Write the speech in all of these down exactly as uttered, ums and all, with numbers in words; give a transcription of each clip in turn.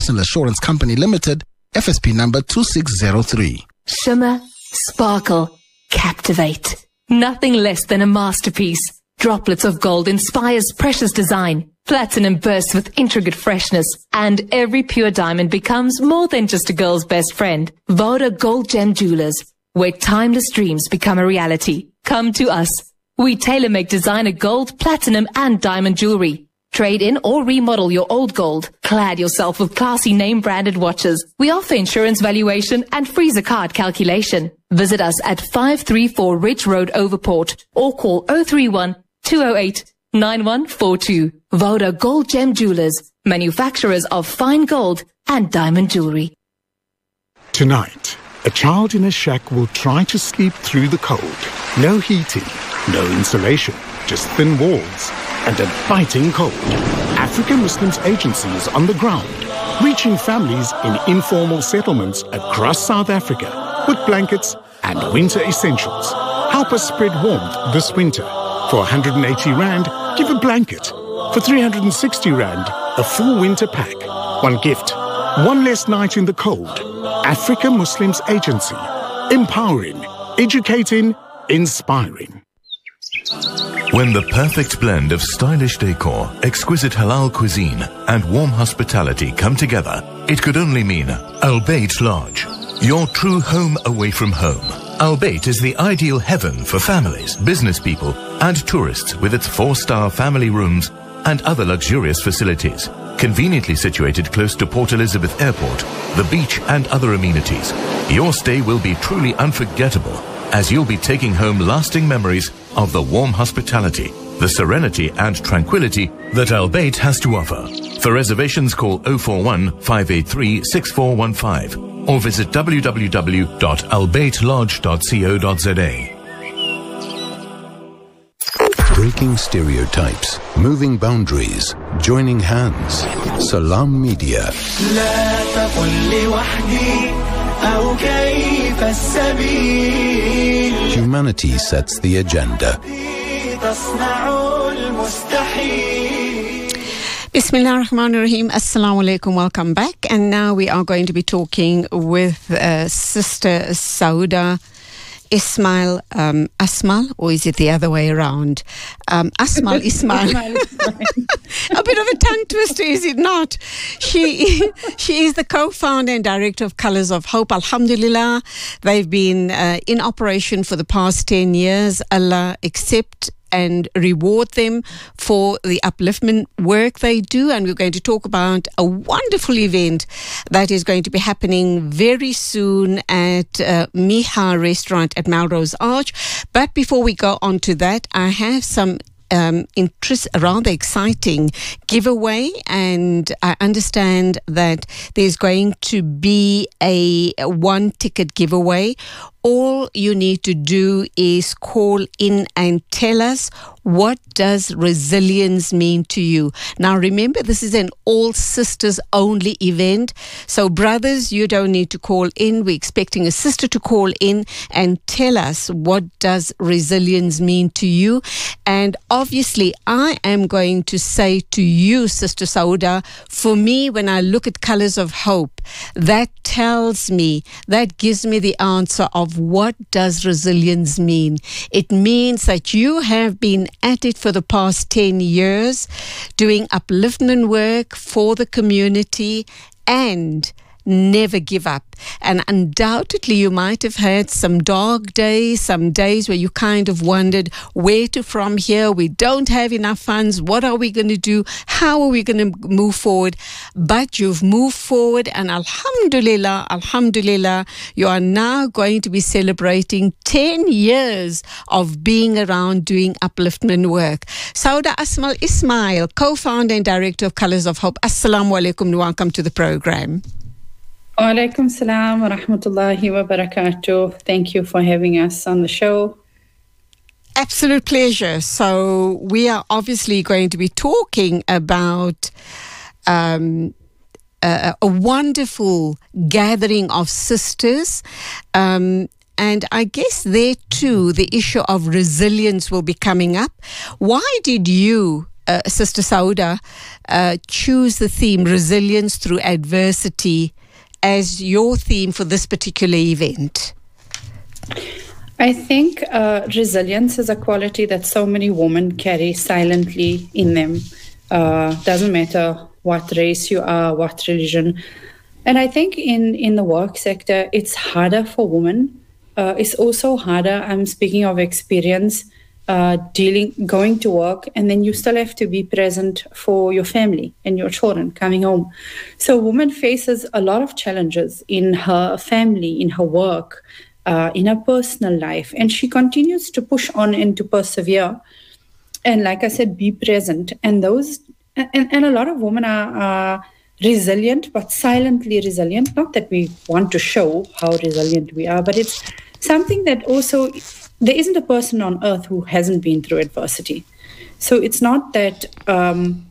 Personal Assurance Company Limited, F S P number two six zero three. Shimmer, sparkle, captivate. Nothing less than a masterpiece. Droplets of gold inspires precious design. Platinum bursts with intricate freshness. And every pure diamond becomes more than just a girl's best friend. Voda Gold Gem Jewelers, where timeless dreams become a reality. Come to us. We tailor-make designer gold, platinum and diamond jewelry. Trade in or remodel your old gold. Clad yourself with classy name-branded watches. We offer insurance valuation and free zakat calculation. Visit us at five three four Ridge Road, Overport, or call zero three one, two zero eight, nine one four two. Voda Gold Gem Jewelers, manufacturers of fine gold and diamond jewelry. Tonight, a child in a shack will try to sleep through the cold. No heating, no insulation, just thin walls and a biting cold. African Muslims Agency is on the ground, reaching families in informal settlements across South Africa with blankets and winter essentials. Help us spread warmth this winter. For one hundred eighty rand, give a blanket. For three hundred sixty rand, a full winter pack. One gift, one less night in the cold. African Muslims Agency. Empowering, educating, inspiring. When the perfect blend of stylish decor, exquisite halal cuisine, and warm hospitality come together, it could only mean Al Bayt Lodge, your true home away from home. Al Bayt is the ideal heaven for families, business people, and tourists with its four-star family rooms and other luxurious facilities. Conveniently situated close to Port Elizabeth Airport, the beach, and other amenities, your stay will be truly unforgettable, as you'll be taking home lasting memories of the warm hospitality, the serenity and tranquility that Al Bayt has to offer. For reservations, call zero four one, five eight three, six four one five or visit w w w dot al bayt lodge dot co dot z a. Breaking stereotypes, moving boundaries, joining hands. Salam Media. Humanity sets the agenda. Bismillah ar-Rahman ar-Rahim. Assalamu alaikum. Welcome back. And now we are going to be talking with uh, Sister Sauda Ismail um, Asmal, or is it the other way around? Um, Asmal Ismail. A bit of a tongue twister, is it not? She she is the co-founder and director of Colours of Hope. Alhamdulillah, they've been uh, in operation for the past ten years. Allah accept and reward them for the upliftment work they do. And we're going to talk about a wonderful event that is going to be happening very soon at uh, Miha Restaurant at Melrose Arch. But before we go on to that, I have some Um, interest, rather exciting giveaway, and I understand that there's going to be a one ticket giveaway. All you need to do is call in and tell us, what does resilience mean to you? Now remember, this is an all sisters only event, so brothers, you don't need to call in. We're expecting a sister to call in and tell us, what does resilience mean to you? And obviously I am going to say to you, Sister Sauda, for me, when I look at Colours of Hope, that tells me, that gives me the answer of what does resilience mean. It means that you have been at it for the past ten years, doing upliftment work for the community, and never give up. And undoubtedly you might have had some dark days, some days where you kind of wondered where to from here. We don't have enough funds. What are we going to do? How are we going to move forward? But you've moved forward, and alhamdulillah, alhamdulillah, you are now going to be celebrating ten years of being around doing upliftment work. Sauda Asmal Ismail, co-founder and director of Colours of Hope. Assalamu alaikum and welcome to the program. Wa alaikum salam wa rahmatullahi wa barakatuh. Thank you for having us on the show. Absolute pleasure. So we are obviously going to be talking about um, a, a wonderful gathering of sisters. Um, and I guess there too, the issue of resilience will be coming up. Why did you uh, Sister Sauda, uh, choose the theme resilience through adversity as your theme for this particular event? I think uh, resilience is a quality that so many women carry silently in them. Uh, doesn't matter what race you are, what religion. And I think in, in the work sector, it's harder for women. Uh, it's also harder, I'm speaking of experience, uh, dealing, going to work, and then you still have to be present for your family and your children coming home. So a woman faces a lot of challenges in her family, in her work, uh, in her personal life, and she continues to push on and to persevere. And like I said, be present. And those, and, and a lot of women are, are resilient, but silently resilient. Not that we want to show how resilient we are, but it's something that also, there isn't a person on earth who hasn't been through adversity. So it's not that um,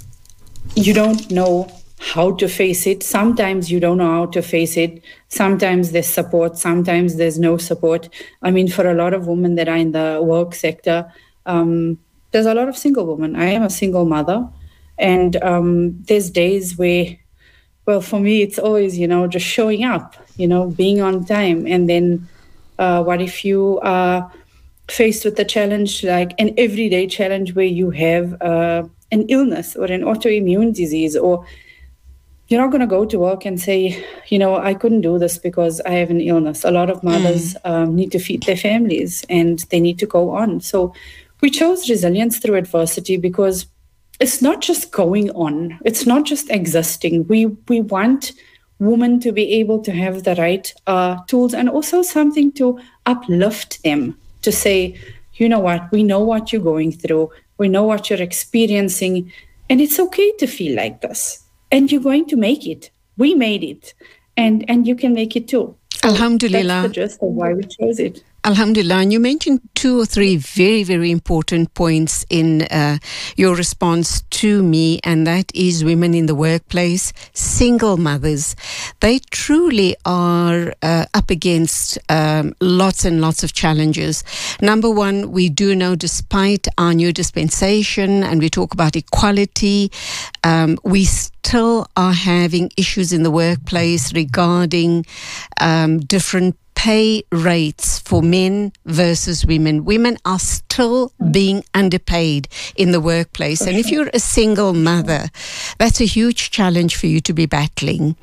you don't know how to face it. Sometimes you don't know how to face it. Sometimes there's support. Sometimes there's no support. I mean, for a lot of women that are in the work sector, um, there's a lot of single women. I am a single mother. And um, there's days where, well, for me, it's always, you know, just showing up, you know, being on time. And then uh, what if you are faced with a challenge, like an everyday challenge where you have uh, an illness or an autoimmune disease, or you're not going to go to work and say, you know, I couldn't do this because I have an illness. A lot of mothers mm. um, need to feed their families and they need to go on. So we chose resilience through adversity because it's not just going on. It's not just existing. We we want women to be able to have the right uh, tools and also something to uplift them, to say, you know what, we know what you're going through. We know what you're experiencing. And it's okay to feel like this. And you're going to make it. We made it. And, and you can make it too. So Alhamdulillah. That's the gist of why we chose it. Alhamdulillah. And you mentioned two or three very, very important points in uh, your response to me, and that is women in the workplace, single mothers. They truly are uh, up against um, lots and lots of challenges. Number one, we do know despite our new dispensation, and we talk about equality, um, we still are having issues in the workplace regarding um, different pay rates for men versus women. Women are still being underpaid in the workplace. And if you're a single mother, that's a huge challenge for you to be battling.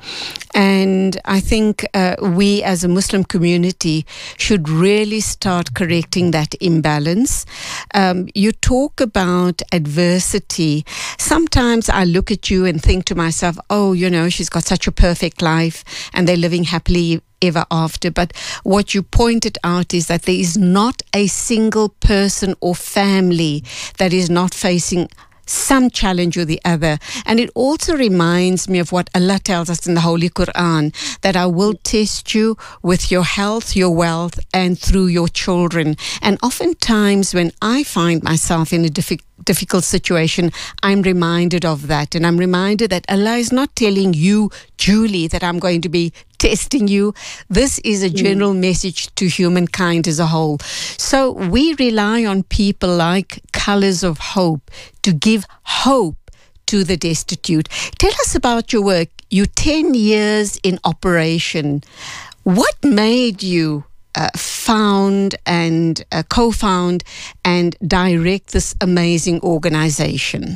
And I think uh, we as a Muslim community should really start correcting that imbalance. Um, you talk about adversity. Sometimes I look at you and think to myself, oh, you know, she's got such a perfect life and they're living happily ever after. But what you pointed out is that there is not a single person or family that is not facing some challenge or the other. And it also reminds me of what Allah tells us in the Holy Quran, that I will test you with your health, your wealth, and through your children. And oftentimes when I find myself in a difficult difficult situation, I'm reminded of that. And I'm reminded that Allah is not telling you, Julie, that I'm going to be testing you. This is a general mm. message to humankind as a whole. So we rely on people like Colors of Hope to give hope to the destitute. Tell us about your work. You're ten years in operation. What made you Uh, found and uh, co-found and direct this amazing organization?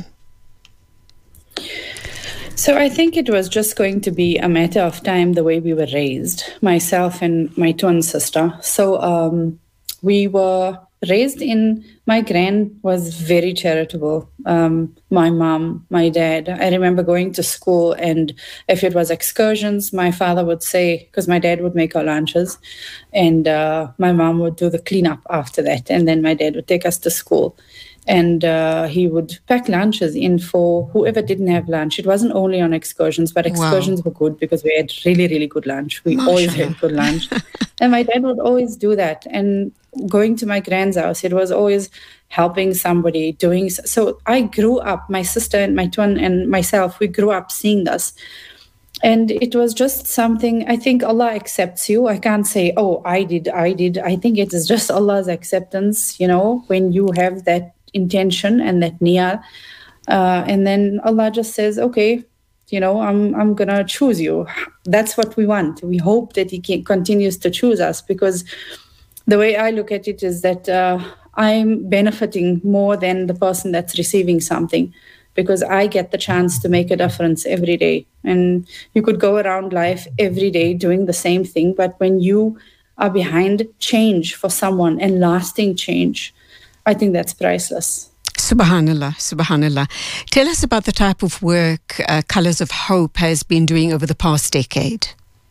So I think it was just going to be a matter of time the way we were raised, myself and my twin sister. So um, we were raised in, my gran was very charitable. Um, my mom, my dad, I remember going to school, and if it was excursions, my father would say, because my dad would make our lunches, and uh, my mom would do the cleanup after that. And then my dad would take us to school, and uh, he would pack lunches in for whoever didn't have lunch. It wasn't only on excursions, but excursions wow. were good because we had really, really good lunch. We Mashallah. always had good lunch. And my dad would always do that. And going to my grand's house, it was always helping somebody, doing so. So I grew up, my sister and my twin and myself, we grew up seeing this. And it was just something, I think Allah accepts you. I can't say, oh, I did, I did. I think it is just Allah's acceptance, you know, when you have that intention and that niyyah. Uh, and then Allah just says, okay, you know, I'm I'm going to choose you. That's what we want. We hope that He can, continues to choose us, because the way I look at it is that uh, I'm benefiting more than the person that's receiving something, because I get the chance to make a difference every day. And you could go around life every day doing the same thing, but when you are behind change for someone and lasting change, I think that's priceless. Subhanallah, Subhanallah. Tell us about the type of work uh, Colours of Hope has been doing over the past decade.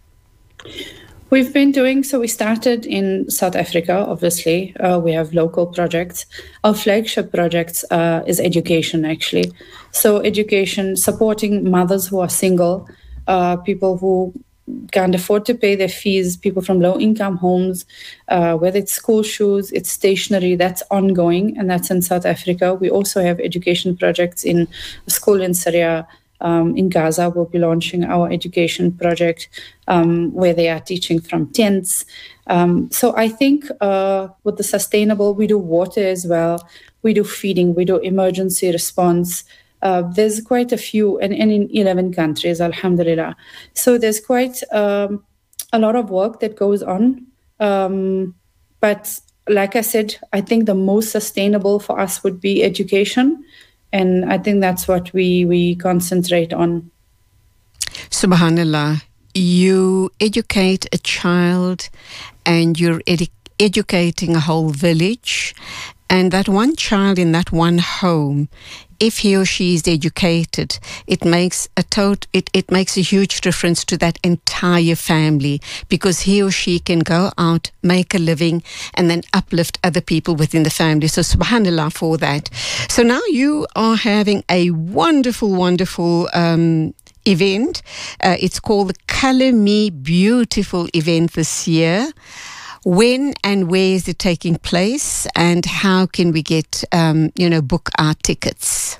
We've been doing, so we started in South Africa, obviously. Uh, we have local projects. Our flagship project uh, is education, actually. So education, supporting mothers who are single, uh, people who can't afford to pay their fees, people from low-income homes, uh, whether it's school shoes, it's stationery, that's ongoing, and that's in South Africa. We also have education projects in a school in Syria. Um, in Gaza, we'll be launching our education project um, where they are teaching from tents. Um, so I think uh, with the sustainable, we do water as well. We do feeding, we do emergency response. Uh, there's quite a few, and, and in eleven countries, alhamdulillah. So there's quite um, a lot of work that goes on. Um, but like I said, I think the most sustainable for us would be education. And I think that's what we, we concentrate on. Subhanallah, you educate a child and you're edu- educating a whole village. And that one child in that one home, if he or she is educated, it makes a tot- it, it makes a huge difference to that entire family, because he or she can go out, make a living, and then uplift other people within the family. So subhanallah for that. So now you are having a wonderful, wonderful um, event. Uh, it's called the Colour Me Beautiful event this year. When and where is it taking place, and how can we get, um, you know, book our tickets?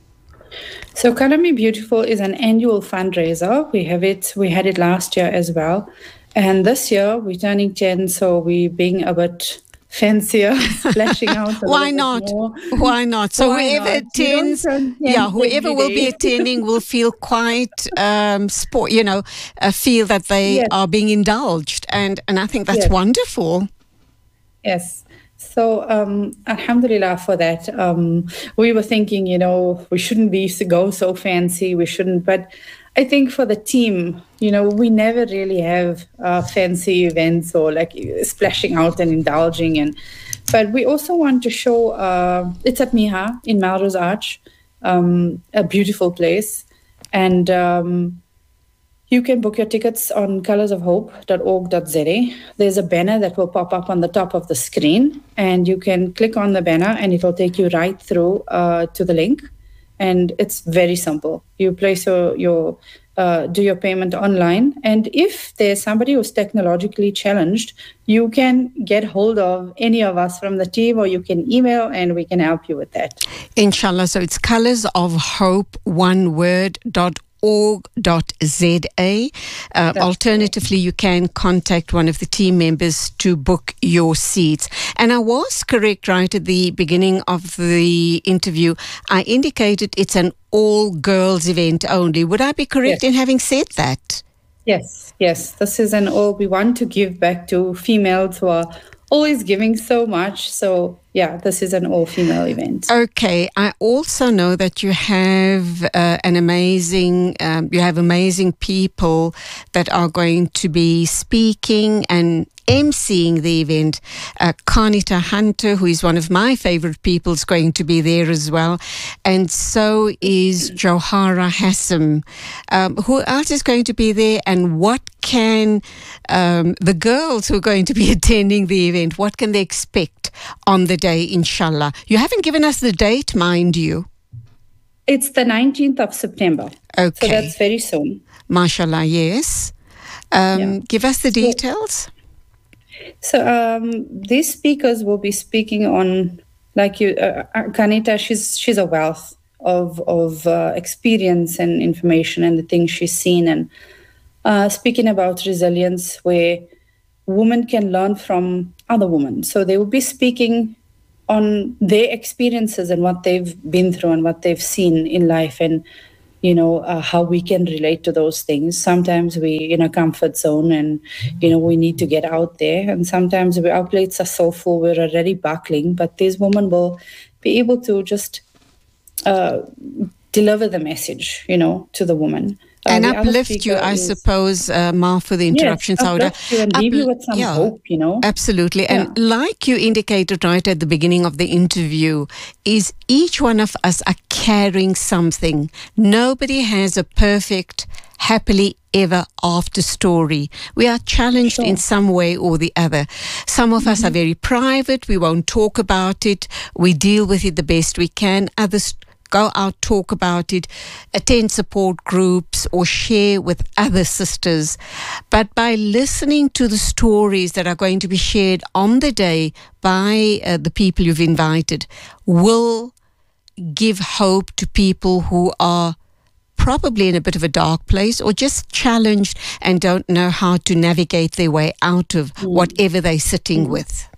So Colour Me Beautiful is an annual fundraiser. We have it, we had it last year as well. And this year we're turning ten, so we're being a bit fancier, splashing out a Why not? More. Why not? So Why whoever not? attends, yeah, whoever will be attending will feel quite, um, sport, you know, uh, feel that they yes. are being indulged, and and I think that's yes. wonderful. Yes. So, um, alhamdulillah for that. Um, we were thinking, you know, we shouldn't be go so fancy. We shouldn't, but I think for the team, you know, we never really have uh, fancy events or like splashing out and indulging. And but we also want to show, uh, it's at Miha in Melrose Arch, um, a beautiful place. And um, you can book your tickets on colours of hope dot org dot z a. There's a banner that will pop up on the top of the screen, and you can click on the banner and it will take you right through uh, to the link. And it's very simple. You place your, your uh, do your payment online. And if there's somebody who's technologically challenged, you can get hold of any of us from the team, or you can email and we can help you with that. Inshallah. So it's colours of hope, one word, dot org dot z a. Uh, alternatively, you can contact one of the team members to book your seats. And I was correct right at the beginning of the interview. I indicated it's an all-girls event only. Would I be correct yes. in having said that? Yes, yes. This is an all, we want to give back to females who are always giving so much. So yeah, this is an all-female event. Okay. I also know that you have uh, an amazing, um, you have amazing people that are going to be speaking and emceeing the event. Uh, Carnita Hunter, who is one of my favorite people, is going to be there as well. And so is Johara Hassam. Um, who else is going to be there, and what can um, the girls who are going to be attending the event, what can they expect on the day, inshallah? You haven't given us the date, mind you. It's the nineteenth of September. Okay. So that's very soon. Mashallah, yes. Um, Yeah. Give us the details. So um, these speakers will be speaking on, like you, uh, Kanita, she's she's a wealth of of uh, experience and information and the things she's seen, and uh, speaking about resilience, where women can learn from other women. So they will be speaking on their experiences and what they've been through and what they've seen in life, and you know, uh, how we can relate to those things. Sometimes we in a comfort zone and, you know, we need to get out there. And sometimes we, our plates are so full, we're already buckling. But these women will be able to just uh, deliver the message, you know, to the woman. Uh, and the uplift you, I is, suppose, uh, Ma, for the interruption, yes, Sauda. Uplift you and leave you with some yeah, hope, you know. Absolutely. Yeah. And like you indicated right at the beginning of the interview, is each one of us are carrying something. Nobody has a perfect, happily ever after story. We are challenged Sure. in some way or the other. Some of mm-hmm. us are very private. We won't talk about it. We deal with it the best we can. Others go out, talk about it, attend support groups, or share with other sisters. But by listening to the stories that are going to be shared on the day by uh, the people you've invited, will give hope to people who are probably in a bit of a dark place or just challenged and don't know how to navigate their way out of mm. whatever they're sitting mm. with.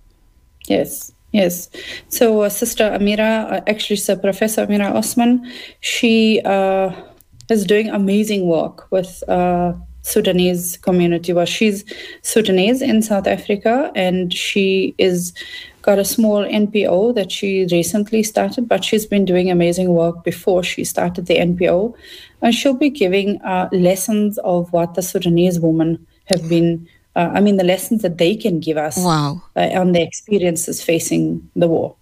Yes. Yes. So uh, Sister Amira, uh, actually Sir Professor Amira Osman, she uh, is doing amazing work with uh, Sudanese community. Well, she's Sudanese in South Africa, and she is got a small N P O that she recently started, but she's been doing amazing work before she started the N P O. And she'll be giving uh, lessons of what the Sudanese women have been Uh, I mean, the lessons that they can give us wow. uh, on their experiences facing the war.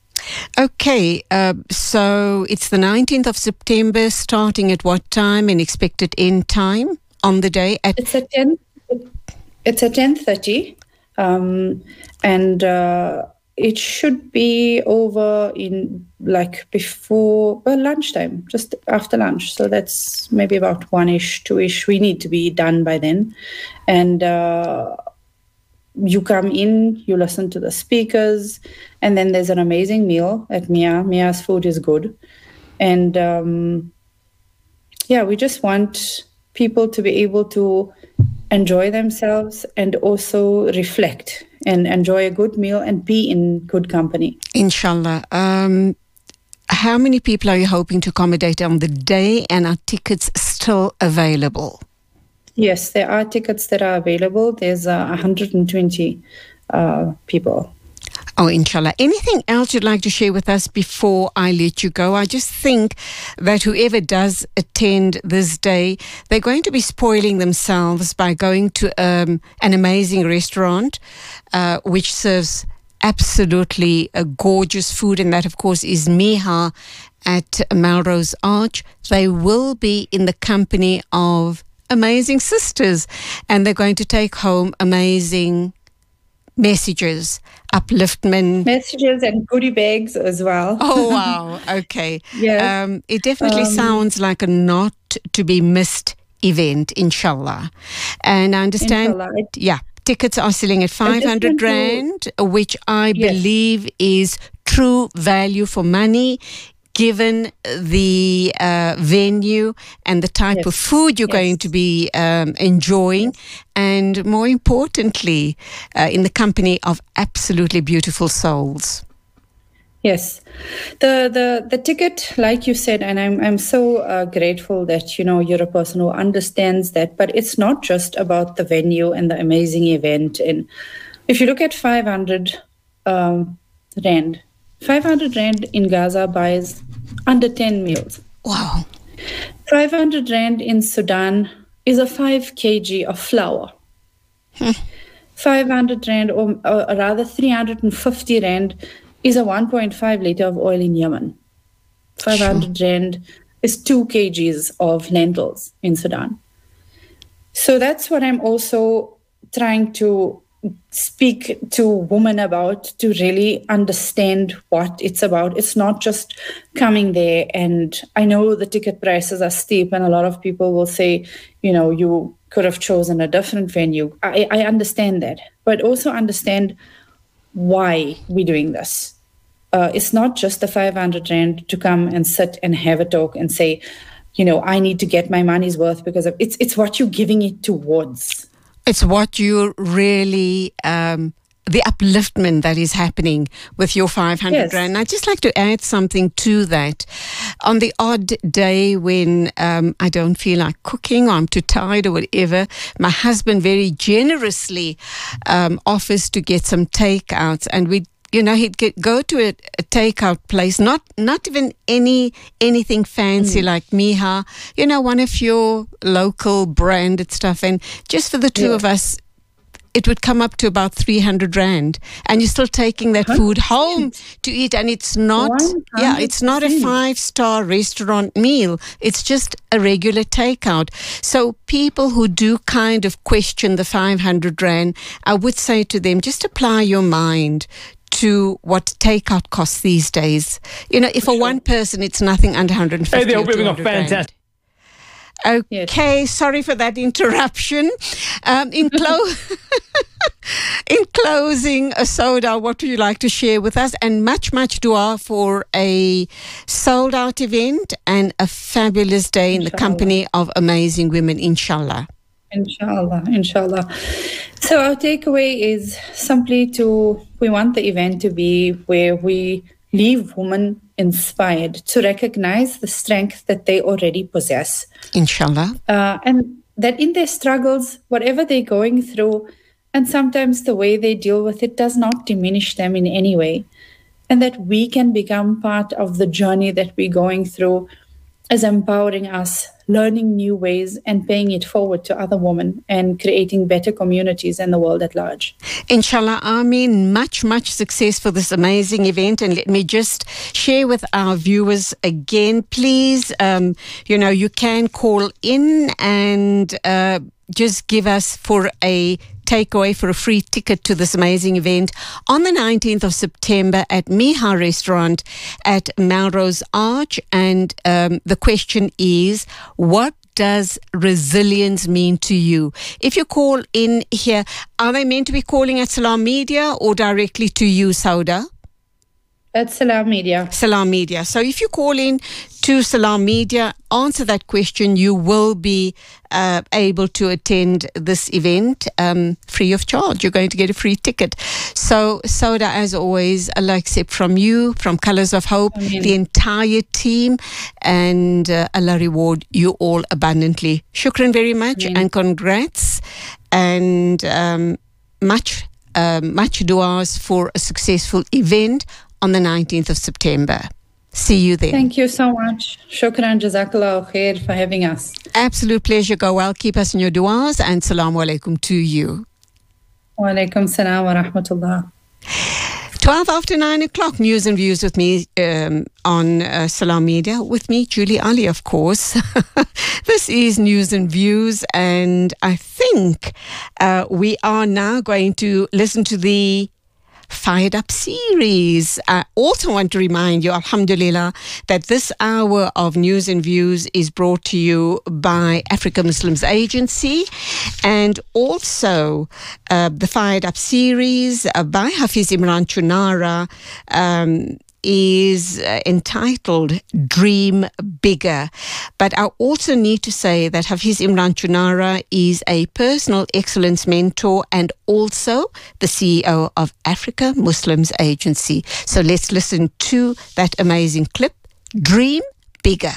Okay, uh, so it's the nineteenth of September, starting at what time and expected end time on the day? At it's at ten. It's at ten thirty, um, and uh, it should be over in like before well, lunchtime, just after lunch. So that's maybe about one-ish, two-ish. We need to be done by then. And uh, you come in, you listen to the speakers, and then there's an amazing meal at Mia. Mia's food is good. And um, yeah, we just want people to be able to enjoy themselves and also reflect and enjoy a good meal and be in good company. Inshallah. Um, how many people are you hoping to accommodate on the day, and are tickets still available? Yes, there are tickets that are available. There's uh, one hundred twenty uh, people. Oh, inshallah. Anything else you'd like to share with us before I let you go? I just think that whoever does attend this day, they're going to be spoiling themselves by going to um, an amazing restaurant uh, which serves absolutely uh, gorgeous food, and that, of course, is Miha at Melrose Arch. They will be in the company of amazing sisters, and they're going to take home amazing messages, upliftment. Messages and goodie bags as well. Oh, wow. Okay. Yeah. Um, it definitely Um, sounds like a not to be missed event, inshallah. And I understand, Inshallah. yeah, tickets are selling at five hundred rand, which I Yes. believe is true value for money, given the uh, venue and the type Yes. of food you're Yes. going to be um, enjoying, and more importantly, uh, in the company of absolutely beautiful souls. Yes, the the the ticket, like you said, and I'm I'm so uh, grateful that you know you're a person who understands that. But it's not just about the venue and the amazing event. And if you look at five hundred um, rand, five hundred rand in Gaza buys under ten meals. Wow. five hundred rand in Sudan is a five kilograms of flour. five hundred rand, or, or rather three hundred fifty rand, is a one point five liter of oil in Yemen. five hundred sure. rand is two kilograms of lentils in Sudan. So that's what I'm also trying to speak to women about, to really understand what it's about. It's not just coming there, and I know the ticket prices are steep, and a lot of people will say, you know, you could have chosen a different venue. I, I understand that, but also understand why we're doing this. Uh, it's not just the five hundred rand to come and sit and have a talk and say, you know, I need to get my money's worth, because of, it's it's what you're giving it towards. It's what you're really um, the upliftment that is happening with your five hundred Yes. rand. I'd just like to add something to that. On the odd day when um, I don't feel like cooking or I'm too tired or whatever, my husband very generously um, offers to get some takeouts, and we you know, he'd get, go to a, a takeout place, not not even any anything fancy mm. like Miha, you know, one of your local branded stuff. And just for the two yeah. of us, it would come up to about three hundred rand. And you're still taking that food home to eat. And it's not, yeah, it's not a five-star restaurant meal. It's just a regular takeout. So people who do kind of question the five hundred rand, I would say to them, just apply your mind to what takeout costs these days. You know, if for, for sure. one person it's nothing under one hundred fifty. Hey, they're having a fantastic. Okay, yes. Sorry for that interruption. Um, in, clo- in closing, uh, Sauda, what would you like to share with us? And much, much dua for a sold-out event and a fabulous day in Inshallah. The company of amazing women, inshallah. Inshallah, inshallah. So our takeaway is simply to, we want the event to be where we leave women inspired to recognize the strength that they already possess. Inshallah. Uh, and that in their struggles, whatever they're going through, and sometimes the way they deal with it does not diminish them in any way. And that we can become part of the journey that we're going through as empowering us, learning new ways and paying it forward to other women and creating better communities and the world at large. Inshallah, Ameen. Much, much success for this amazing event. And let me just share with our viewers again, please, um, you know, you can call in and uh, just give us for a takeaway for a free ticket to this amazing event on the nineteenth of September at Miha Restaurant at Melrose Arch. And um, the question is, what does resilience mean to you? If you call in here, are they meant to be calling at Salam Media or directly to you, Sauda? At Salam Media. Salam Media. So if you call in to Salam Media, answer that question, you will be uh, able to attend this event um, free of charge. You're going to get a free ticket. So, Sauda, as always, Allah accept from you, from Colours of Hope, Amen. The entire team, and uh, Allah reward you all abundantly. Shukran very much. Amen. And congrats, and um, much, uh, much duas for a successful event on the nineteenth of September. See you then. Thank you so much. Shukran, Jazakallah khair for having us. Absolute pleasure. Go well. Keep us in your duas, and Assalamu alaikum to you. Wa alaikum salam wa rahmatullah. twelve after nine o'clock, news and views with me um, on uh, Salam Media. With me, Julie Ali, of course. This is News and Views, and I think uh, we are now going to listen to the Fired Up series. I also want to remind you, alhamdulillah, that this hour of News and Views is brought to you by Africa Muslims Agency, and also uh, the Fired Up series uh, by Hafiz Imran Chunara um, is uh, entitled Dream Bigger. But I also need to say that Hafiz Imran Chunara is a personal excellence mentor and also the C E O of Africa Muslims Agency. So let's listen to that amazing clip, Dream Bigger.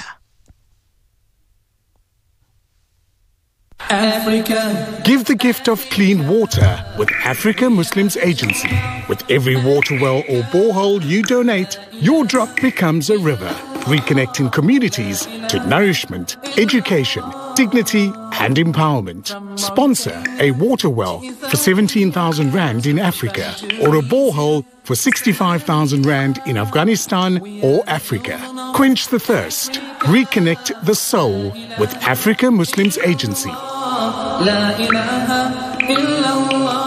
Africa. Give the gift of clean water with Africa Muslims Agency. With every water well or borehole you donate, your drop becomes a river, reconnecting communities to nourishment, education, dignity and empowerment. Sponsor a water well for seventeen thousand rand in Africa or a borehole for sixty-five thousand rand in Afghanistan or Africa. Quench the thirst. Reconnect the soul with Africa Muslims Agency. La ilaha illallah.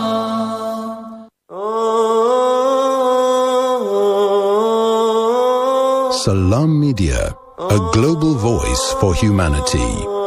Salam Media, a global voice for humanity.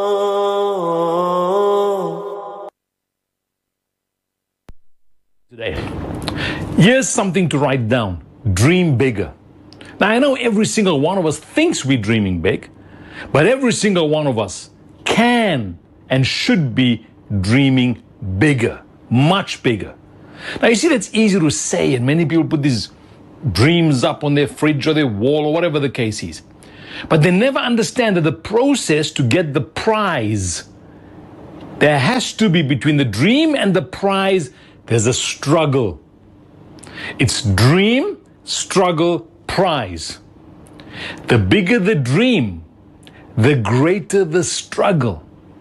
Today, here's something to write down. Dream bigger. Now, I know every single one of us thinks we're dreaming big, but every single one of us can and should be dreaming bigger, much bigger. Now, you see, that's easy to say, and many people put these dreams up on their fridge or their wall or whatever the case is. But they never understand that the process to get the prize, there has to be between the dream and the prize, there's a struggle. It's dream, struggle, prize. The bigger the dream, the greater the struggle,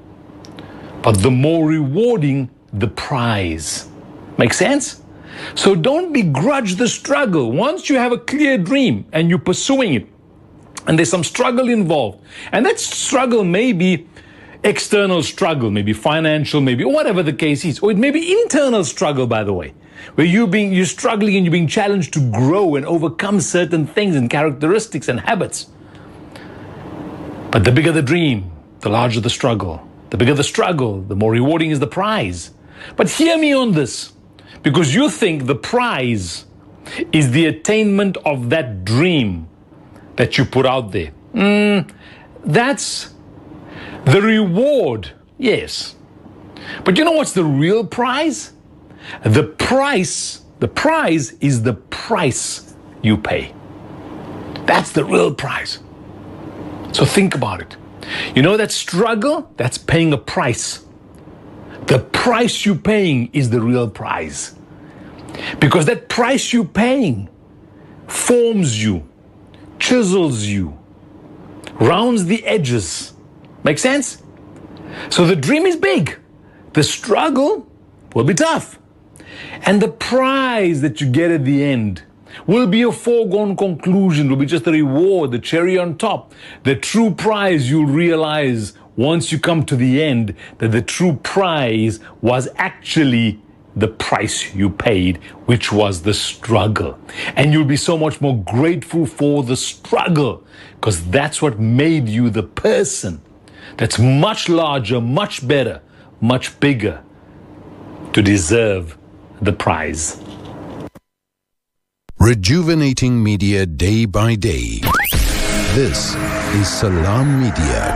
but the more rewarding the prize. Make sense? So don't begrudge the struggle. Once you have a clear dream and you're pursuing it, and there's some struggle involved, and that struggle may be external struggle, maybe financial, maybe whatever the case is, or it may be internal struggle, by the way, where you're being you're struggling and you're being challenged to grow and overcome certain things and characteristics and habits. But the bigger the dream, the larger the struggle. The bigger the struggle, the more rewarding is the prize. But hear me on this, because you think the prize is the attainment of that dream that you put out there. Mm, that's the reward, yes. But you know what's the real prize? The price, the prize is the price you pay. That's the real prize. So think about it. You know that struggle? That's paying a price. The price you're paying is the real prize. Because that price you're paying forms you, chisels you, rounds the edges. Make sense? So the dream is big. The struggle will be tough. And the prize that you get at the end will be a foregone conclusion, will be just the reward, the cherry on top. The true prize you'll realize once you come to the end, that the true prize was actually the price you paid, which was the struggle. And you'll be so much more grateful for the struggle, because that's what made you the person that's much larger, much better, much bigger to deserve the prize. Rejuvenating media day by day. This is Salam Media.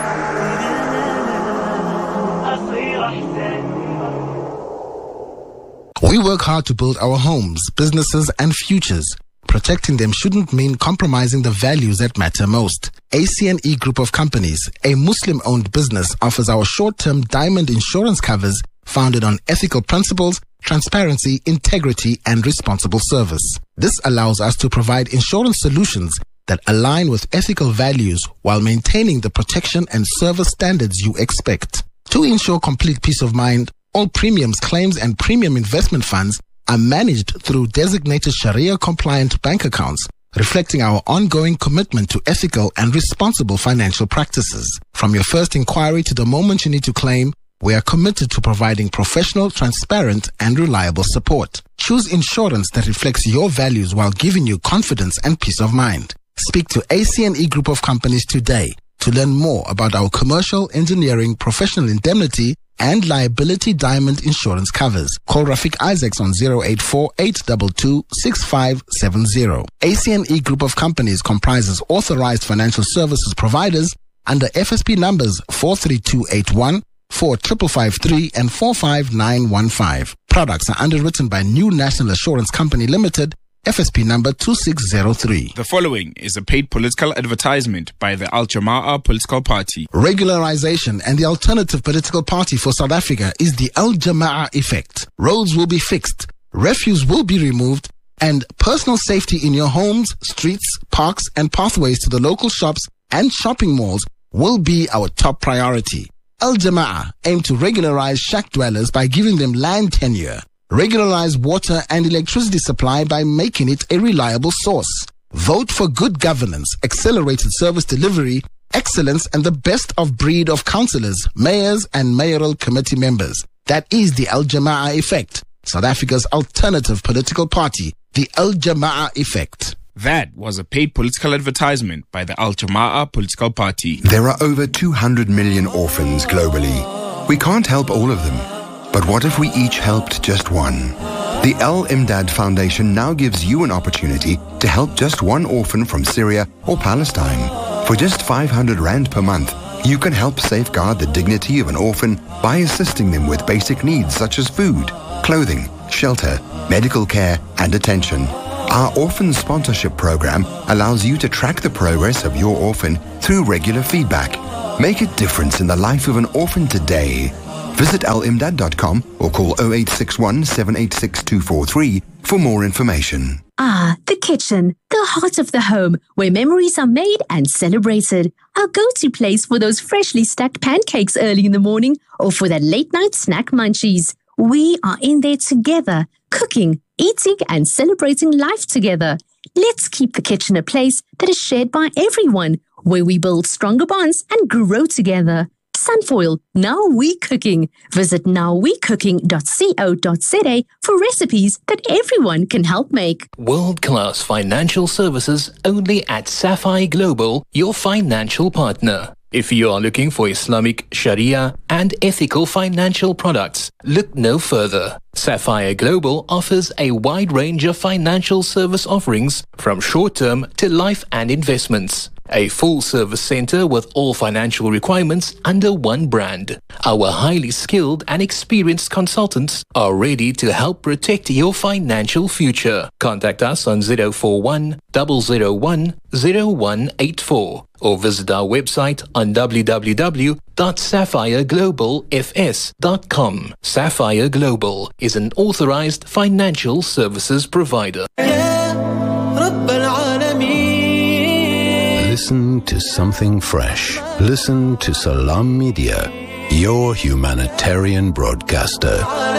We work hard to build our homes, businesses, and futures. Protecting them shouldn't mean compromising the values that matter most. A C N E Group of Companies, a Muslim-owned business, offers our short-term diamond insurance covers founded on ethical principles, transparency, integrity, and responsible service. This allows us to provide insurance solutions that align with ethical values while maintaining the protection and service standards you expect. To ensure complete peace of mind, all premiums, claims, and premium investment funds are managed through designated Sharia-compliant bank accounts, reflecting our ongoing commitment to ethical and responsible financial practices. From your first inquiry to the moment you need to claim, we are committed to providing professional, transparent, and reliable support. Choose insurance that reflects your values while giving you confidence and peace of mind. Speak to A C N E Group of Companies today to learn more about our commercial, engineering, professional indemnity, and liability diamond insurance covers. Call Rafiq Isaacs on zero eight four, eight two two, six five seven zero. A C N E Group of Companies comprises authorized financial services providers under F S P numbers four three two eight one, four five five three, and four five nine one five. Products are underwritten by New National Assurance Company Limited, F S P number two six zero three. The following is a paid political advertisement by the Al Jama'ah political party. Regularization and the alternative political party for South Africa is the Al Jama'ah effect. Roads will be fixed, refuse will be removed, and personal safety in your homes, streets, parks, and pathways to the local shops and shopping malls will be our top priority. Al Jama'ah aim to regularize shack dwellers by giving them land tenure. Regularize water and electricity supply by making it a reliable source. Vote for good governance, accelerated service delivery, excellence, and the best of breed of councillors, mayors, and mayoral committee members. That is the Al Jama'ah effect, South Africa's alternative political party, the Al Jama'ah effect. That was a paid political advertisement by the Al Jama'ah political party. There are over two hundred million orphans globally. We can't help all of them. But what if we each helped just one? The Al Imdad Foundation now gives you an opportunity to help just one orphan from Syria or Palestine. For just five hundred rand per month, you can help safeguard the dignity of an orphan by assisting them with basic needs such as food, clothing, shelter, medical care, and attention. Our orphan sponsorship program allows you to track the progress of your orphan through regular feedback. Make a difference in the life of an orphan today. Visit al imdad dot com or call oh eight six one, seven eight six, two four three for more information. Ah, the kitchen, the heart of the home, where memories are made and celebrated. Our go-to place for those freshly stacked pancakes early in the morning or for that late-night snack munchies. We are in there together, cooking, eating and celebrating life together. Let's keep the kitchen a place that is shared by everyone, where we build stronger bonds and grow together. Sunfoil, Now We Cooking. Visit now we cooking dot co dot za for recipes that everyone can help make. World-class financial services only at Sapphire Global, your financial partner. If you are looking for Islamic, Sharia, and ethical financial products, look no further. Sapphire Global offers a wide range of financial service offerings from short-term to life and investments. A full-service center with all financial requirements under one brand. Our highly skilled and experienced consultants are ready to help protect your financial future. Contact us on zero four one, zero zero one, zero one eight four or visit our website on w w w dot sapphire global f s dot com. Sapphire Global is an authorized financial services provider. Listen to something fresh. Listen to Salam Media, your humanitarian broadcaster.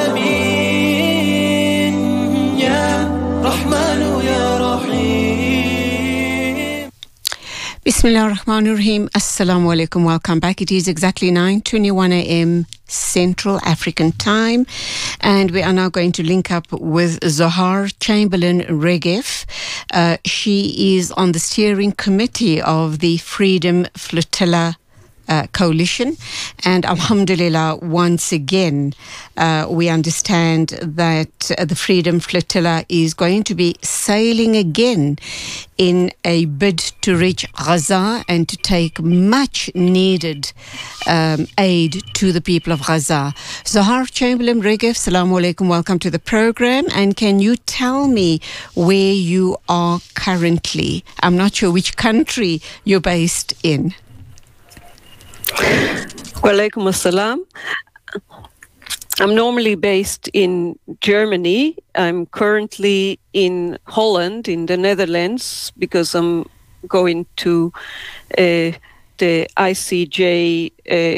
Bismillah ar-Rahman ar-Rahim. Assalamu alaikum. Welcome back. It is exactly nine twenty-one a m Central African Time, and we are now going to link up with Zohar Chamberlain Regev. Uh, she is on the steering committee of the Freedom Flotilla Uh, coalition, and alhamdulillah, once again uh, we understand that uh, the Freedom Flotilla is going to be sailing again in a bid to reach Gaza and to take much needed um, aid to the people of Gaza. Zohar Chamberlain Regev, Assalamu alaikum, welcome to the program, and can you tell me where you are currently? I'm not sure which country you're based in. Walaikum assalam. I'm normally based in Germany. I'm currently in Holland, in the Netherlands, because I'm going to uh, the I C J uh,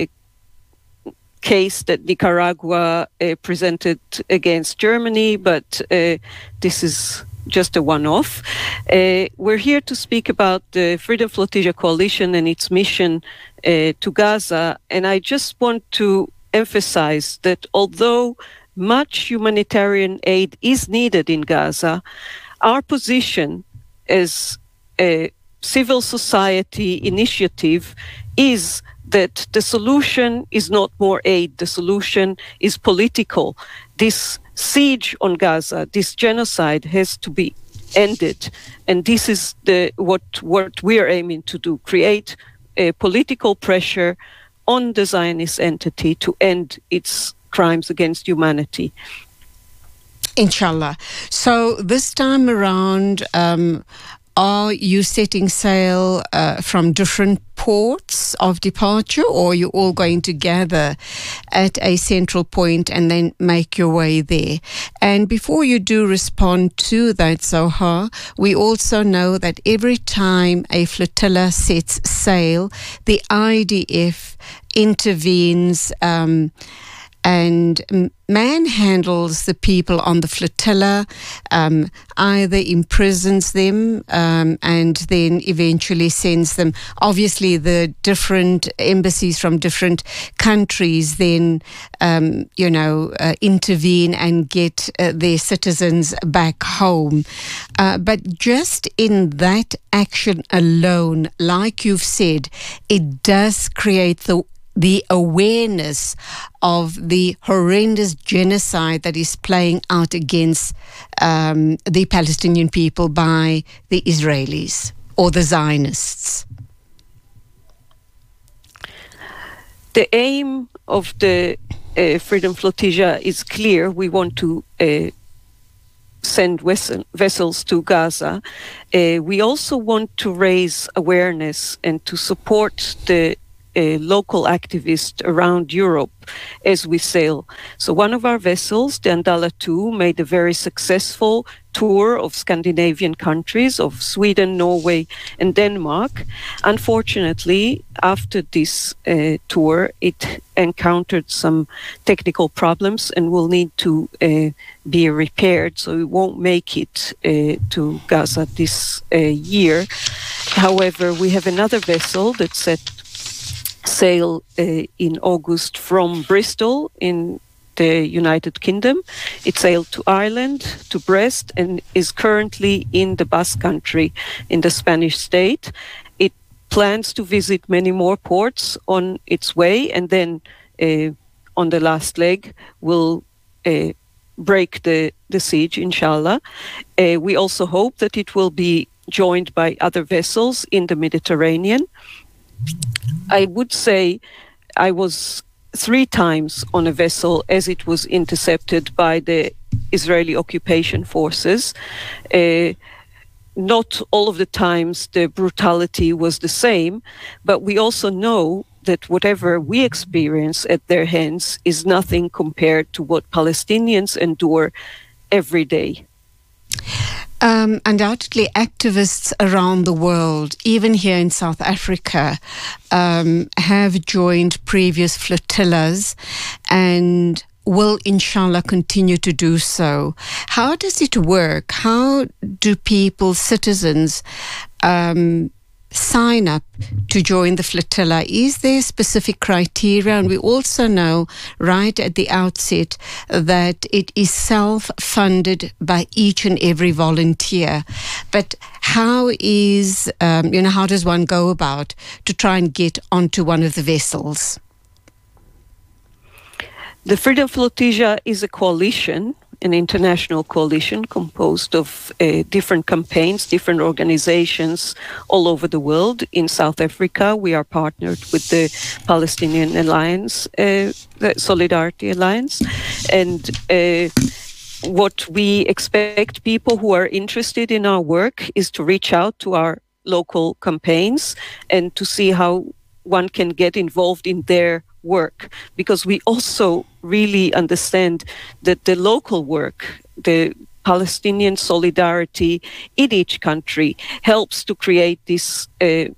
case that Nicaragua uh, presented against Germany, but uh, this is just a one-off. Uh, we're here to speak about the Freedom Flotilla Coalition and its mission uh, to Gaza, and I just want to emphasize that although much humanitarian aid is needed in Gaza, our position as a civil society initiative is that the solution is not more aid, the solution is political. This siege on Gaza, this genocide has to be ended, and this is the what what we are aiming to do: create a political pressure on the Zionist entity to end its crimes against humanity. Inshallah. So this time around, um, are you setting sail uh, from different ports of departure, or are you all going to gather at a central point and then make your way there? And before you do respond to that, Zohar, we also know that every time a flotilla sets sail, the I D F intervenes um, and manhandles the people on the flotilla, um, either imprisons them um, and then eventually sends them. Obviously, the different embassies from different countries then, um, you know, uh, intervene and get uh, their citizens back home. Uh, but just in that action alone, like you've said, it does create the the awareness of the horrendous genocide that is playing out against um, the Palestinian people by the Israelis or the Zionists. The aim of the uh, Freedom Flotilla is clear. We want to uh, send vessel, vessels to Gaza. Uh, we also want to raise awareness and to support the uh, local activists around Europe as we sail. So one of our vessels, the Andala two, made a very successful tour of Scandinavian countries, of Sweden, Norway, and Denmark. Unfortunately, after this uh, tour, it encountered some technical problems and will need to uh, be repaired, so it won't make it uh, to Gaza this uh, year. However, we have another vessel that set sail uh, in August from Bristol in the United Kingdom. It sailed to Ireland, to Brest, and is currently in the Basque Country in the Spanish state. It plans to visit many more ports on its way, and then uh, on the last leg will uh, break the, the siege, inshallah. Uh, we also hope that it will be joined by other vessels in the Mediterranean. I would say I was three times on a vessel as it was intercepted by the Israeli occupation forces. Uh, not all of the times the brutality was the same, but we also know that whatever we experience at their hands is nothing compared to what Palestinians endure every day. Um, undoubtedly, activists around the world, even here in South Africa, um, have joined previous flotillas and will, inshallah, continue to do so. How does it work? How do people, citizens, um, sign up to join the flotilla? Is there specific criteria? And we also know right at the outset that it is self-funded by each and every volunteer. But how is, um, you know, how does one go about to try and get onto one of the vessels? The Freedom Flotilla is a coalition, an international coalition composed of uh, different campaigns, different organizations all over the world. In South Africa, we are partnered with the Palestinian Alliance, uh, the Solidarity Alliance. And uh, what we expect people who are interested in our work is to reach out to our local campaigns and to see how one can get involved in their work, because we also really understand that the local work, the Palestinian solidarity in each country, helps to create this uh,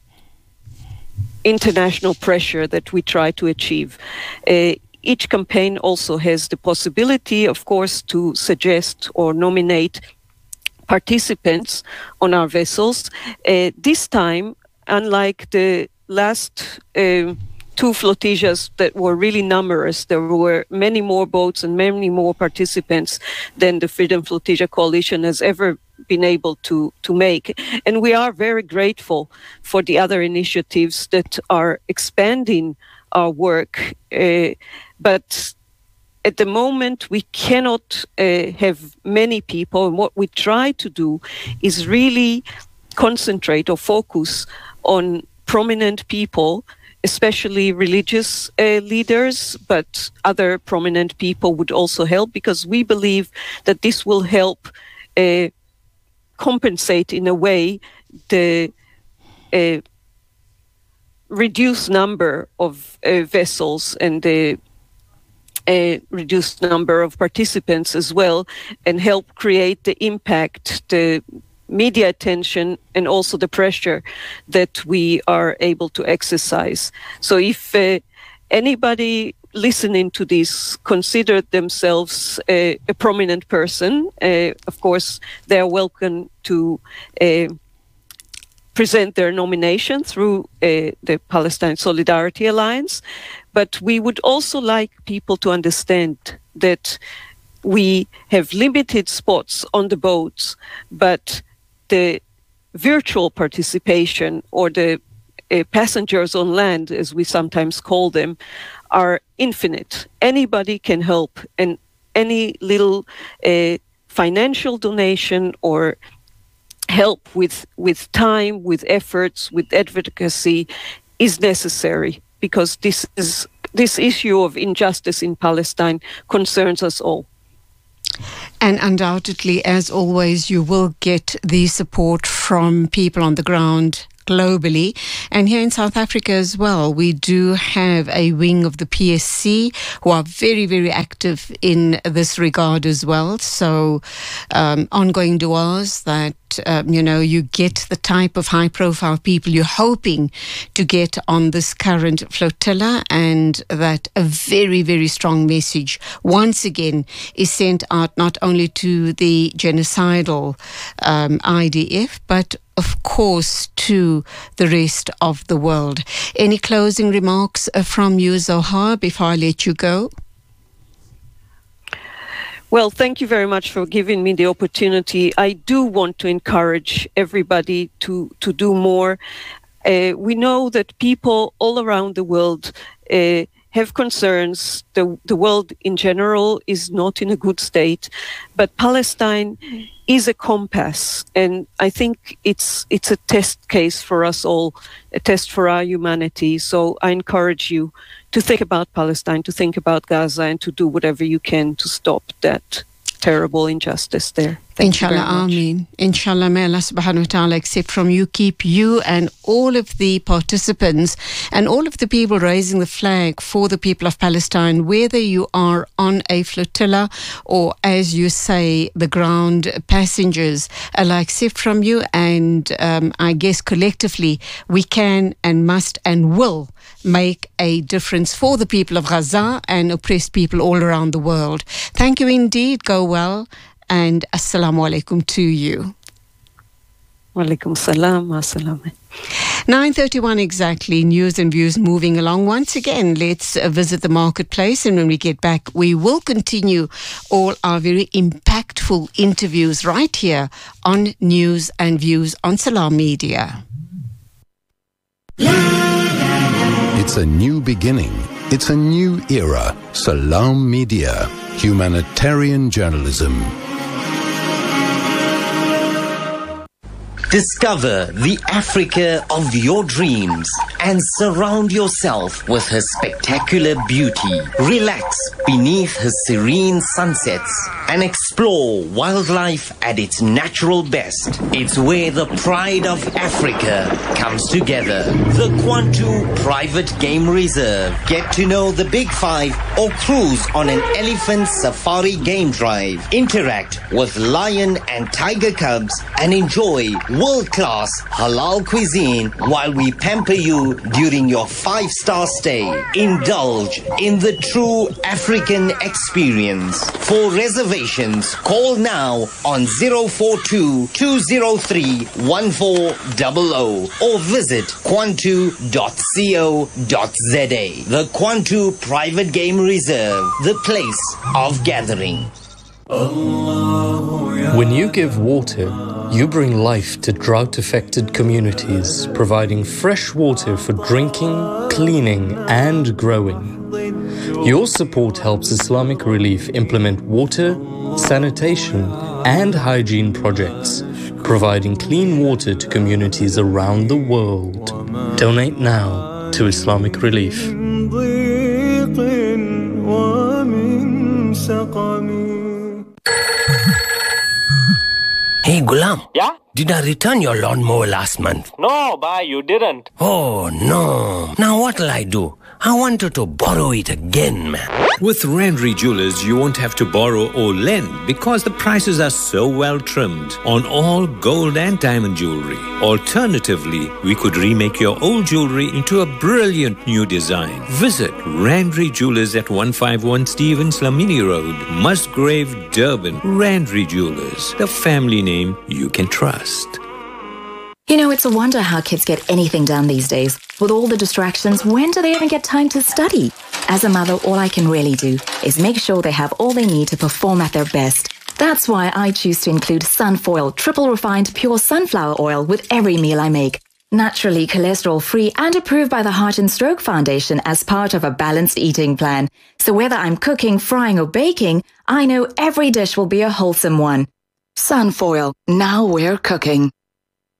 international pressure that we try to achieve. Uh, each campaign also has the possibility, of course, to suggest or nominate participants on our vessels. Uh, this time, unlike the last uh, two flotillas that were really numerous, there were many more boats and many more participants than the Freedom Flotilla Coalition has ever been able to, to make. And we are very grateful for the other initiatives that are expanding our work. Uh, but at the moment, we cannot uh, have many people. And what we try to do is really concentrate or focus on prominent people, especially religious uh, leaders, but other prominent people would also help, because we believe that this will help uh, compensate in a way the uh, reduced number of uh, vessels and the uh, reduced number of participants as well, and help create the impact, the media attention, and also the pressure that we are able to exercise. So if uh, anybody listening to this consider themselves uh, a prominent person, uh, of course, they are welcome to uh, present their nomination through uh, the Palestine Solidarity Alliance. But we would also like people to understand that we have limited spots on the boats, but the virtual participation, or the uh, passengers on land, as we sometimes call them, are infinite. Anybody can help, and any little uh, financial donation or help with, with time, with efforts, with advocacy is necessary, because this is this issue of injustice in Palestine concerns us all. And undoubtedly, as always, you will get the support from people on the ground globally. And here in South Africa as well, we do have a wing of the P S C who are very, very active in this regard as well. So um, ongoing duas that, um, you know, you get the type of high-profile people you're hoping to get on this current flotilla, and that a very, very strong message once again is sent out not only to the genocidal um, I D F, but of course, to the rest of the world. Any closing remarks from you, Zohar, before I let you go? Well, thank you very much for giving me the opportunity. I do want to encourage everybody to, to do more. Uh, we know that people all around the world uh, have concerns. The, the world in general is not in a good state, but Palestine is a compass, and I think it's it's a test case for us all, a test for our humanity. So I encourage you to think about Palestine, to think about Gaza, and to do whatever you can to stop that terrible injustice there. Thank Inshallah, Ameen. Inshallah, may Allah subhanahu wa ta'ala accept from you, keep you and all of the participants and all of the people raising the flag for the people of Palestine, whether you are on a flotilla or, as you say, the ground passengers. Allah accept from you, and um, I guess collectively we can and must and will make a difference for the people of Gaza and oppressed people all around the world. Thank you indeed. Go well. And assalamu alaikum to you. Wa alaikum salam. Assalamu. nine thirty-one exactly, news and views moving along. Once again, let's uh, visit the marketplace, and when we get back, we will continue all our very impactful interviews right here on News and Views on Salam Media. It's a new beginning. It's a new era. Salam Media. Humanitarian journalism. Discover the Africa of your dreams and surround yourself with her spectacular beauty. Relax beneath her serene sunsets and explore wildlife at its natural best. It's where the pride of Africa comes together. The Kwantu Private Game Reserve. Get to know the Big Five or cruise on an elephant safari game drive. Interact with lion and tiger cubs and enjoy world-class halal cuisine while we pamper you during your five-star stay. Indulge in the true African experience. For reservations, call now on zero four two, two zero three, one four zero zero or visit kwantu dot co dot za. The Kwantu Private Game Reserve, the place of gathering. When you give water, you bring life to drought-affected communities, providing fresh water for drinking, cleaning, and growing. Your support helps Islamic Relief implement water, sanitation, and hygiene projects, providing clean water to communities around the world. Donate now to Islamic Relief. Hey, Gulam. Yeah? Did I return your lawnmower last month? No, bhai, you didn't. Oh, no. Now what'll I do? I wanted to borrow it again, man. With Randry Jewelers, you won't have to borrow or lend because the prices are so well trimmed on all gold and diamond jewelry. Alternatively, we could remake your old jewelry into a brilliant new design. Visit Randry Jewelers at one fifty-one Stevens Lamini Road, Musgrave, Durban. Randry Jewelers, the family name you can trust. You know, it's a wonder how kids get anything done these days. With all the distractions, when do they even get time to study? As a mother, all I can really do is make sure they have all they need to perform at their best. That's why I choose to include Sunfoil triple refined pure sunflower oil with every meal I make. Naturally cholesterol-free and approved by the Heart and Stroke Foundation as part of a balanced eating plan. So whether I'm cooking, frying or baking, I know every dish will be a wholesome one. Sunfoil, now we're cooking.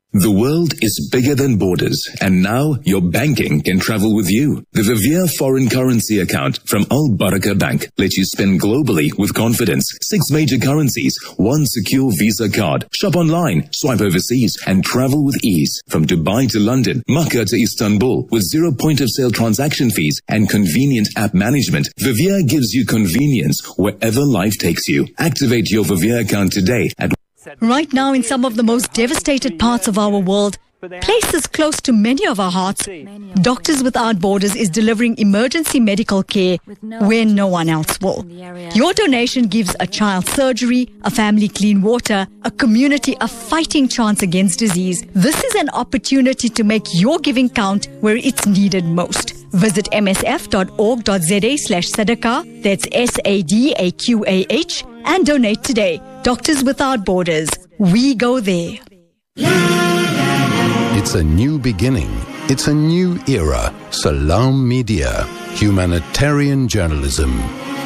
The world is bigger than borders, and now your banking can travel with you. The Vivier foreign currency account from Al Baraka Bank lets you spend globally with confidence. Six major currencies, one secure Visa card. Shop online, swipe overseas, and travel with ease. From Dubai to London, Makkah to Istanbul, with zero point of sale transaction fees and convenient app management, Vivier gives you convenience wherever life takes you. Activate your Vivier account today at Right now, in some of the most devastated parts of our world, places close to many of our hearts, Doctors Without Borders is delivering emergency medical care where no one else will. Your donation gives a child surgery, a family clean water, a community a fighting chance against disease. This is an opportunity to make your giving count where it's needed most. Visit msf.org.za slash sadaqah, that's S A D A Q A H, and donate today. Doctors Without Borders. We go there. It's a new beginning. It's a new era. Salam Media. Humanitarian journalism.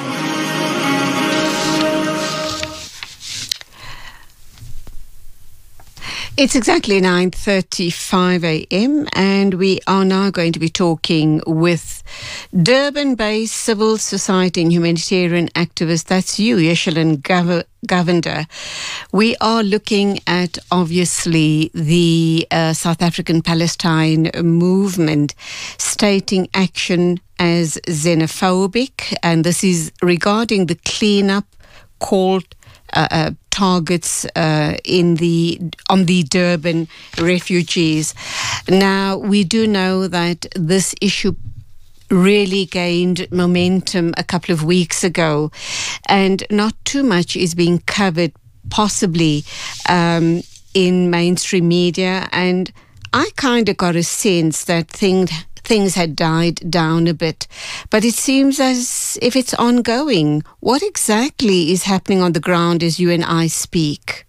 It's exactly nine thirty-five a m and we are now going to be talking with Durban-based civil society and humanitarian activist. That's you, Yeshalin Govender. We are looking at, obviously, the uh, South African Palestine movement stating action as xenophobic, and this is regarding the cleanup called Uh, uh, targets uh, in the on the Durban refugees. Now, we do know that this issue really gained momentum a couple of weeks ago, and not too much is being covered, possibly um, in mainstream media. And I kind of got a sense that things things had died down a bit, but it seems as if it's ongoing. What exactly is happening on the ground as you and I speak?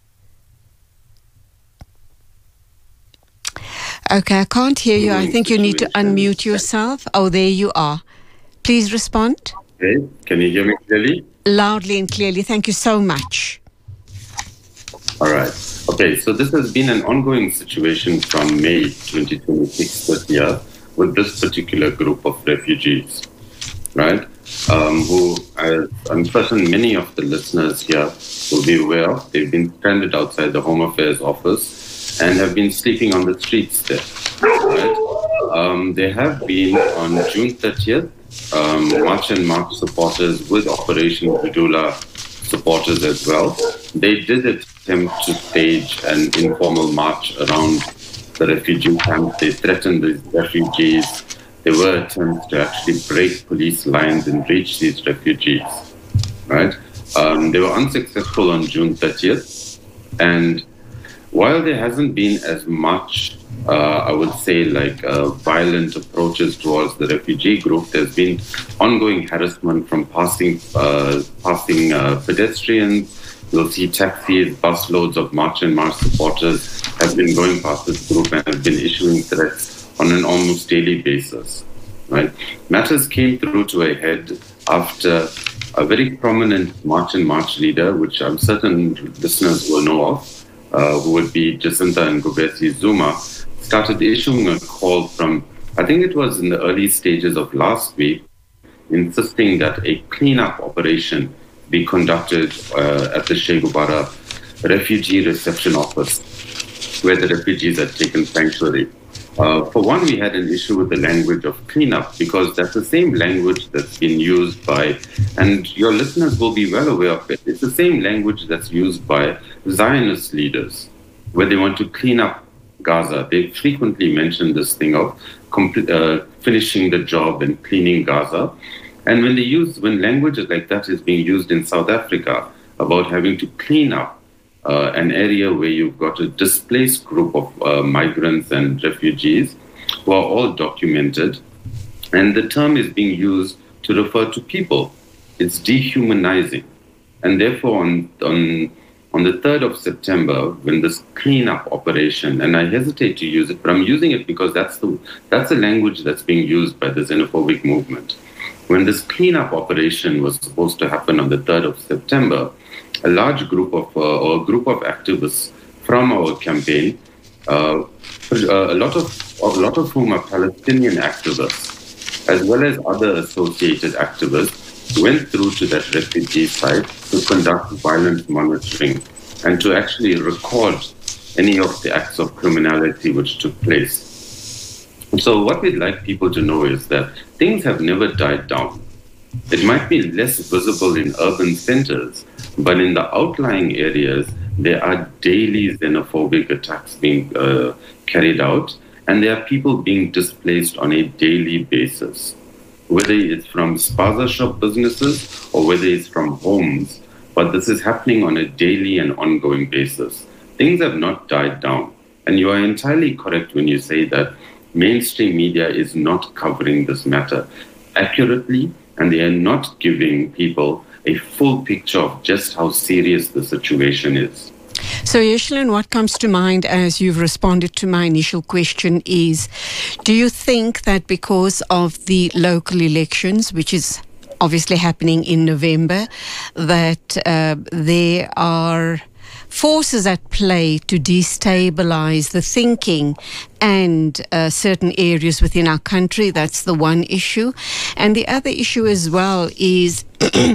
Okay, I can't hear you. I think you need to unmute yourself. Oh, there you are. Please respond. Okay, can you hear me clearly? Loudly and clearly. Thank you so much. All right. Okay, so this has been an ongoing situation from May twenty twenty-six this year, with this particular group of refugees, right? Um, who, as I'm certain many of the listeners here will be aware of, they've been stranded outside the Home Affairs office and have been sleeping on the streets there, right? Um, they have been on June thirtieth, um, March and March supporters with Operation Vidula supporters as well. They did attempt to stage an informal march around the refugee camp. They threatened the refugees. There were attempts to actually break police lines and reach these refugees, right? Um, they were unsuccessful on June thirtieth. And while there hasn't been as much, uh, I would say, like uh, violent approaches towards the refugee group, there's been ongoing harassment from passing, uh, passing uh, pedestrians. You'll see taxis, busloads of March and March supporters have been going past this group and have been issuing threats on an almost daily basis, right? Matters came through to a head after a very prominent March and March leader, which I'm certain listeners will know of, uh, who would be Jacinta Ngubesi Zuma, started issuing a call from, I think it was in the early stages of last week, insisting that a cleanup operation be conducted uh, at the Che Guevara refugee reception office, where the refugees had taken sanctuary. Uh, for one, we had an issue with the language of cleanup, because that's the same language that's been used by, and your listeners will be well aware of it, it's the same language that's used by Zionist leaders, where they want to clean up Gaza. They frequently mention this thing of compl- uh, finishing the job and cleaning Gaza. And when they use, when languages like that is being used in South Africa about having to clean up uh, an area where you've got a displaced group of uh, migrants and refugees who are all documented, and the term is being used to refer to people, it's dehumanizing. And therefore, on on on the third of September, when this cleanup operation, and I hesitate to use it, but I'm using it because that's the that's the language that's being used by the xenophobic movement. When this cleanup operation was supposed to happen on the third of September, a large group of, uh, or a group of activists from our campaign uh, a lot of a lot of whom are Palestinian activists, as well as other associated activists, went through to that refugee site to conduct violent monitoring and to actually record any of the acts of criminality which took place. So what we'd like people to know is that things have never died down. It might be less visible in urban centers, but in the outlying areas, there are daily xenophobic attacks being uh, carried out, and there are people being displaced on a daily basis, whether it's from spaza shop businesses or whether it's from homes, but this is happening on a daily and ongoing basis. Things have not died down, and you are entirely correct when you say that mainstream media is not covering this matter accurately, and they are not giving people a full picture of just how serious the situation is. So, Yeshlin, what comes to mind as you've responded to my initial question is, do you think that because of the local elections, which is obviously happening in November, that uh, there are forces at play to destabilize the thinking and uh, certain areas within our country? That's the one issue. And the other issue as well is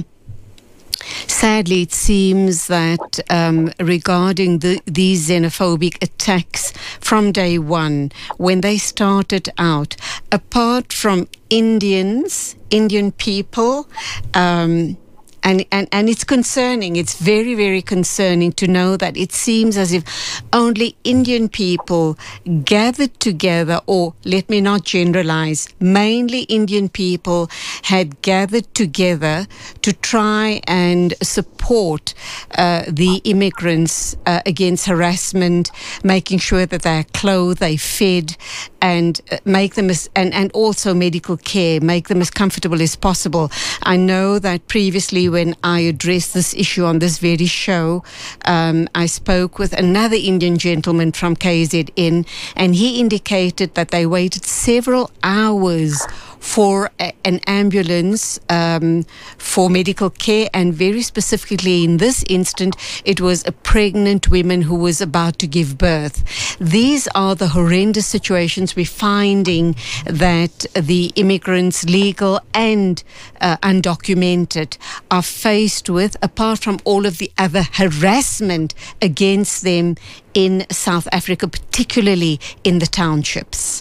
sadly, it seems that um, regarding the, these xenophobic attacks from day one, when they started out, apart from Indians, Indian people, um, And, and and it's concerning. It's very, very concerning to know that it seems as if only Indian people gathered together, or let me not generalize, mainly Indian people had gathered together to try and support uh, the immigrants uh, against harassment, making sure that they are clothed, they fed, and make them as, and, and also medical care, make them as comfortable as possible. I know that previously when I addressed this issue on this very show, um, I spoke with another Indian gentleman from K Z N, and he indicated that they waited several hours for a, an ambulance um, for medical care, and very specifically in this instant, it was a pregnant woman who was about to give birth. These are the horrendous situations we're finding that the immigrants, legal and uh, undocumented, are faced with, apart from all of the other harassment against them in South Africa, particularly in the townships.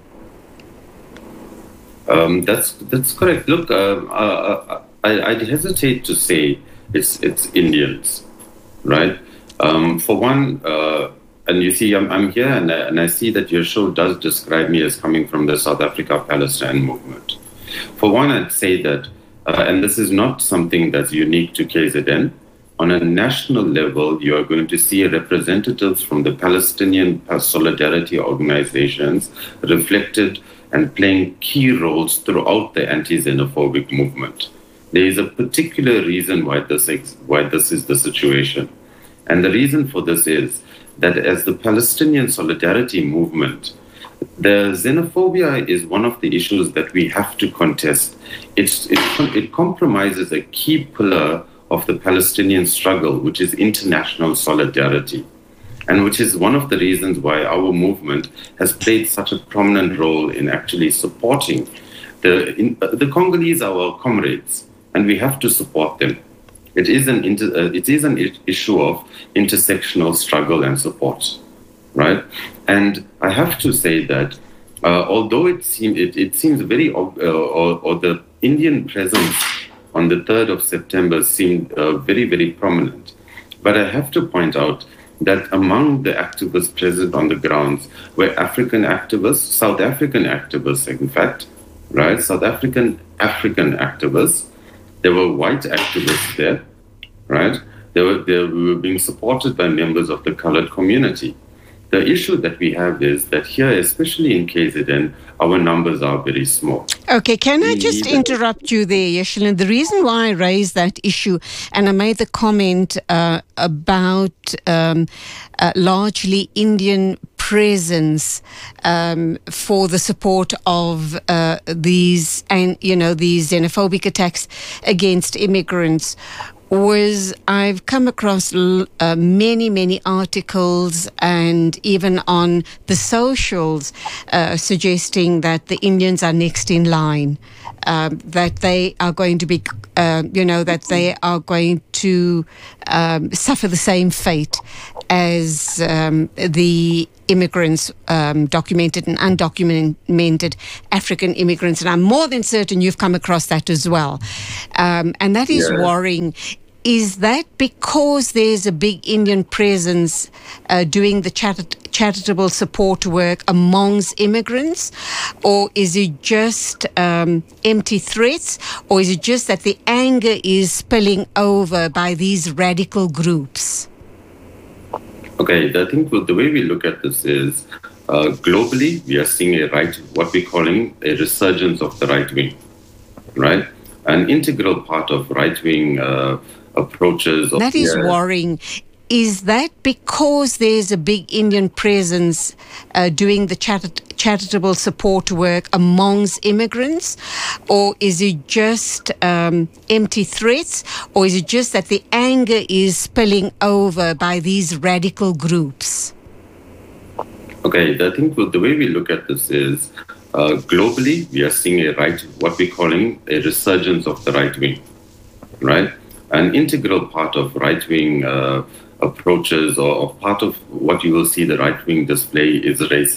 Um, that's that's correct. Look, uh, uh, I, I'd hesitate to say it's it's Indians, right? Um, for one, uh, and you see, I'm, I'm here, and I, and I see that your show does describe me as coming from the South Africa-Palestine movement. For one, I'd say that, uh, and this is not something that's unique to K Z N. On a national level, you are going to see representatives from the Palestinian solidarity organizations reflected and playing key roles throughout the anti-xenophobic movement. There is a particular reason why this, ex- why this is the situation. And the reason for this is that as the Palestinian solidarity movement, the xenophobia is one of the issues that we have to contest. It's, it, it compromises a key pillar of the Palestinian struggle, which is international solidarity, and which is one of the reasons why our movement has played such a prominent role in actually supporting the in, uh, the Congolese are our comrades, and we have to support them. It is an inter, uh, it is an issue of intersectional struggle and support, right? And I have to say that uh, although it seems it, it seems very uh, or, or the Indian presence on the third of September seemed uh, very very prominent, but I have to point out that among the activists present on the grounds were African activists, South African activists, in fact, right? South African African activists. There were white activists there, right? They were, they were being supported by members of the colored community. The issue that we have is that here, especially in K Z N, our numbers are very small. Okay, can I just interrupt you there, Yeshlin? The reason why I raised that issue, and I made the comment uh, about um, uh, largely Indian presence um, for the support of uh, these and you know these xenophobic attacks against immigrants, was I've come across uh, many, many articles and even on the socials uh, suggesting that the Indians are next in line, uh, that they are going to be, uh, you know, that they are going to um, suffer the same fate as um, the immigrants, um, documented and undocumented African immigrants. And I'm more than certain you've come across that as well. Um, and that is Yeah. worrying. Is that because there's a big Indian presence uh, doing the charit- charitable support work amongst immigrants? Or is it just um, empty threats? Or is it just that the anger is spilling over by these radical groups? Okay, I think the way we look at this is uh, globally, we are seeing a right, what we're calling a resurgence of the right wing, right? An integral part of right wing uh, approaches. Of That is yeah, worrying. Is that because there's a big Indian presence uh, doing the charit- charitable support work amongst immigrants? Or is it just um, empty threats? Or is it just that the anger is spilling over by these radical groups? Okay, I think the way we look at this is uh, globally, we are seeing a right, what we're calling a resurgence of the right wing, right? An integral part of right wing uh, approaches or, or part of what you will see the right wing display is racism.